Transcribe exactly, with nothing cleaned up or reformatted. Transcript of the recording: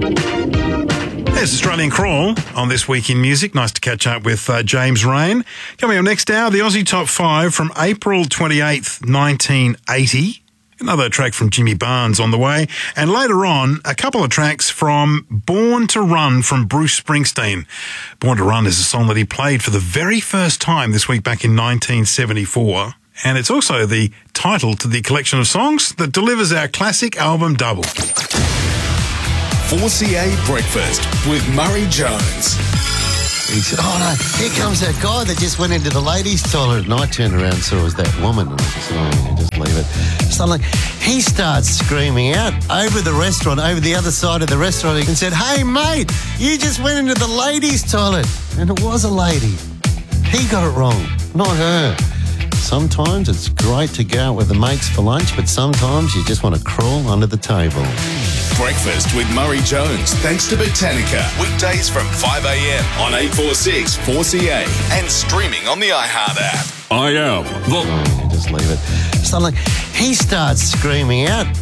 There's Australian Crawl on This Week in Music. Nice to catch up with uh, James Rain. Coming up next hour, the Aussie Top five from April twenty-eighth, nineteen eighty. Another track from Jimmy Barnes on the way. And later on, a couple of tracks from Born to Run from Bruce Springsteen. Born to Run is a song that he played for the very first time this week back in nineteen seventy-four. And it's also the title to the collection of songs that delivers our classic album double. four C A Breakfast with Murray Jones. He said, oh no, here comes that guy that just went into the ladies' toilet. And I turned around and saw it was that woman. And I just said, oh, just leave it. So like, he starts screaming out over the restaurant, over the other side of the restaurant, and said, hey mate, you just went into the ladies' toilet. And it was a lady. He got it wrong, not her. Sometimes it's great to go out with the mates for lunch, but sometimes you just want to crawl under the table. Breakfast with Murray Jones, thanks to Botanica. Weekdays from five a.m. on eight forty-six four C A and streaming on the iHeart app. I am the... Oh, just leave it. So like, he starts screaming out